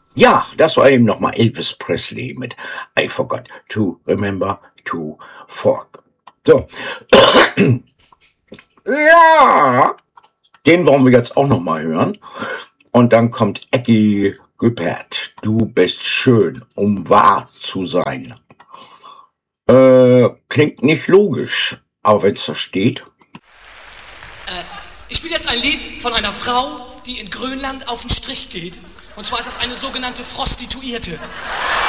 Ja, das war eben nochmal Elvis Presley mit I Forgot to Remember to Fork. So. Ja, den wollen wir jetzt auch nochmal hören. Und dann kommt Ecki Güppert. Du bist schön, um wahr zu sein. Klingt nicht logisch, aber wenn es da steht. Ich spiele jetzt ein Lied von einer Frau, die in Grönland auf den Strich geht. Und zwar ist das eine sogenannte Prostituierte.